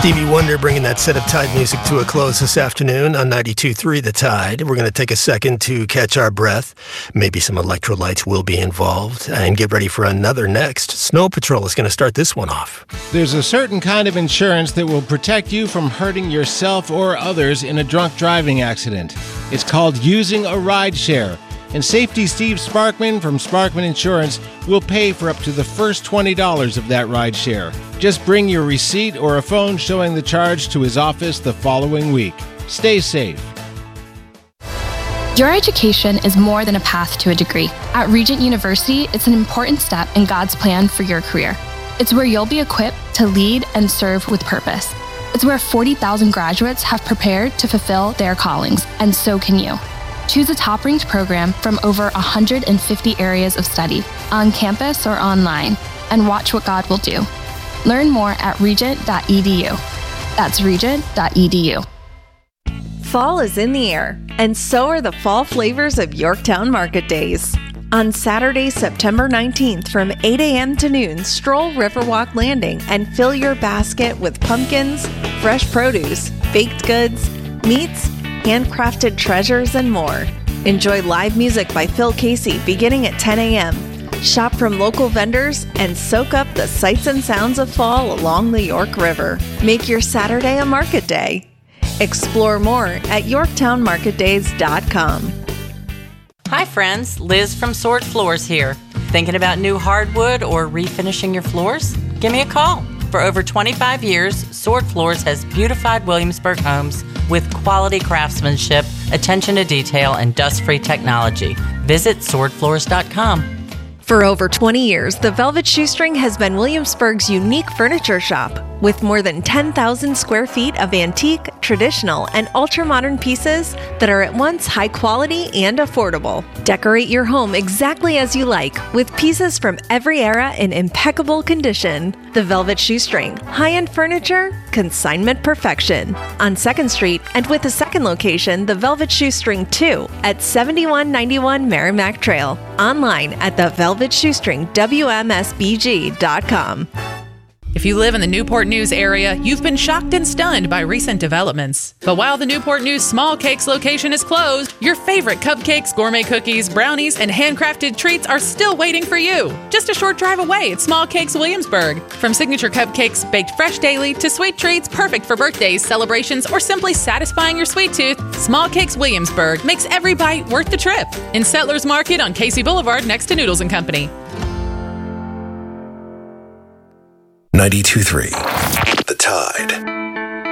Stevie Wonder bringing that set of Tide music to a close this afternoon on 92.3 The Tide. We're going to take a second to catch our breath. Maybe some electrolytes will be involved. And get ready for another next. Snow Patrol is going to start this one off. There's a certain kind of insurance that will protect you from hurting yourself or others in a drunk driving accident. It's called using a rideshare. And Safety Steve Sparkman from Sparkman Insurance will pay for up to the first $20 of that ride share. Just bring your receipt or a phone showing the charge to his office the following week. Stay safe. Your education is more than a path to a degree. At Regent University, it's an important step in God's plan for your career. It's where you'll be equipped to lead and serve with purpose. It's where 40,000 graduates have prepared to fulfill their callings, and so can you. Choose a top-ranked program from over 150 areas of study, on campus or online, and watch what God will do. Learn more at regent.edu. That's regent.edu. Fall is in the air, and so are the fall flavors of Yorktown Market Days. On Saturday, September 19th from 8 a.m. to noon, stroll Riverwalk Landing and fill your basket with pumpkins, fresh produce, baked goods, meats, handcrafted treasures, and more. Enjoy live music by Phil Casey beginning at 10 a.m. Shop from local vendors and soak up the sights and sounds of fall along the York River. Make your Saturday a market day. Explore more at YorktownMarketDays.com. Hi friends, Liz from Sword Floors here. Thinking about new hardwood or refinishing your floors? Give me a call. For over 25 years, Sword Floors has beautified Williamsburg homes with quality craftsmanship, attention to detail, and dust-free technology. Visit swordfloors.com. For over 20 years, the Velvet Shoestring has been Williamsburg's unique furniture shop. With more than 10,000 square feet of antique, traditional, and ultra-modern pieces that are at once high quality and affordable. Decorate your home exactly as you like, with pieces from every era in impeccable condition. The Velvet Shoestring, high-end furniture, consignment perfection. On 2nd Street, and with a second location, the Velvet Shoestring 2 at 7191 Merrimack Trail. Online at thevelvetshoestringwmsbg.com. If you live in the Newport News area, you've been shocked and stunned by recent developments. But while the Newport News Small Cakes location is closed, your favorite cupcakes, gourmet cookies, brownies, and handcrafted treats are still waiting for you. Just a short drive away at Small Cakes Williamsburg. From signature cupcakes baked fresh daily to sweet treats perfect for birthdays, celebrations, or simply satisfying your sweet tooth, Small Cakes Williamsburg makes every bite worth the trip. In Settlers Market on Casey Boulevard next to Noodles & Company. 92.3 The Tide.